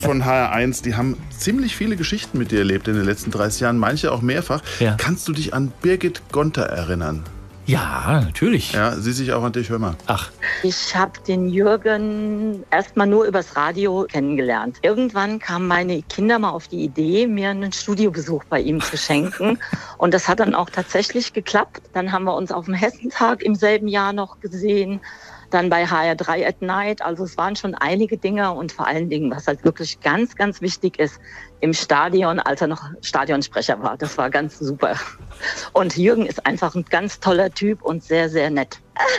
von HR1, die haben ziemlich viele Geschichten mit dir erlebt in den letzten 30 Jahren, manche auch mehrfach. Ja. Kannst du dich an Birgit Gonter erinnern? Ja, natürlich. Ja, sie sich auch an dich, hör mal. Ach, Ich habe den Jürgen erstmal nur übers Radio kennengelernt. Irgendwann kamen meine Kinder mal auf die Idee, mir einen Studiobesuch bei ihm zu schenken. Und das hat dann auch tatsächlich geklappt. Dann haben wir uns auf dem Hessentag im selben Jahr noch gesehen. Dann bei HR3 at Night. Also es waren schon einige Dinge und vor allen Dingen, was halt wirklich ganz, ganz wichtig ist, im Stadion, als er noch Stadionsprecher war. Das war ganz super. Und Jürgen ist einfach ein ganz toller Typ und sehr, sehr nett.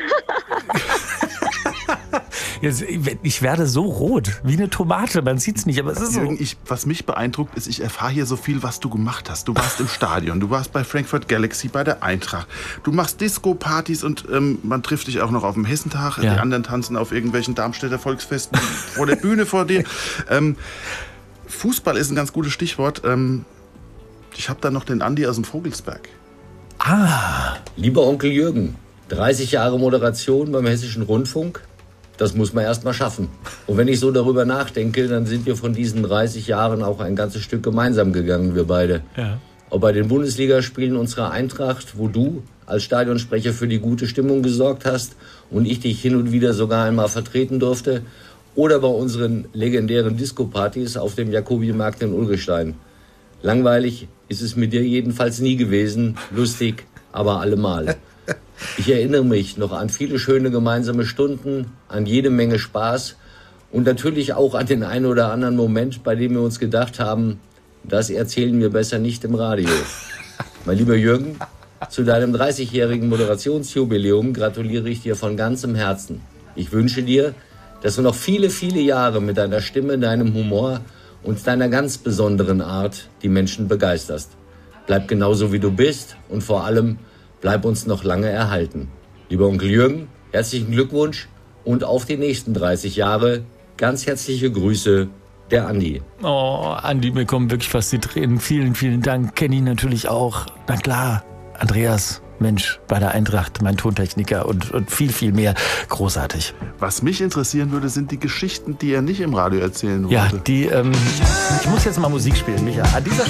ich werde so rot, wie eine Tomate. Man sieht es nicht, aber es ist so. Jürgen, was mich beeindruckt, ist, ich erfahre hier so viel, was du gemacht hast. Du warst im Stadion, du warst bei Frankfurt Galaxy, bei der Eintracht. Du machst Disco-Partys und man trifft dich auch noch auf dem Hessentag. Ja. Die anderen tanzen auf irgendwelchen Darmstädter Volksfesten vor der Bühne vor dir. Fußball ist ein ganz gutes Stichwort. Ich habe da noch den Andi aus dem Vogelsberg. Lieber Onkel Jürgen, 30 Jahre Moderation beim Hessischen Rundfunk, das muss man erst mal schaffen. Und wenn ich so darüber nachdenke, dann sind wir von diesen 30 Jahren auch ein ganzes Stück gemeinsam gegangen, wir beide. Ja. Ob bei den Bundesligaspielen unserer Eintracht, wo du als Stadionsprecher für die gute Stimmung gesorgt hast und ich dich hin und wieder sogar einmal vertreten durfte, oder bei unseren legendären Disco-Partys auf dem Jakobi-Markt in Ulrichstein. Langweilig ist es mit dir jedenfalls nie gewesen, lustig, aber allemal. Ich erinnere mich noch an viele schöne gemeinsame Stunden, an jede Menge Spaß und natürlich auch an den einen oder anderen Moment, bei dem wir uns gedacht haben, das erzählen wir besser nicht im Radio. Mein lieber Jürgen, zu deinem 30-jährigen Moderationsjubiläum gratuliere ich dir von ganzem Herzen. Ich wünsche dir, dass du noch viele, viele Jahre mit deiner Stimme, deinem Humor und deiner ganz besonderen Art die Menschen begeisterst. Bleib genauso wie du bist und vor allem bleib uns noch lange erhalten. Lieber Onkel Jürgen, herzlichen Glückwunsch und auf die nächsten 30 Jahre. Ganz herzliche Grüße, der Andi. Oh, Andi, mir kommen wirklich fast die Tränen. Vielen, vielen Dank. Kenny natürlich auch. Na klar, Andreas, Mensch, bei der Eintracht, mein Tontechniker und viel, viel mehr. Großartig. Was mich interessieren würde, sind die Geschichten, die er nicht im Radio erzählen wollte. Ja, ich muss jetzt mal Musik spielen, Micha. An dieser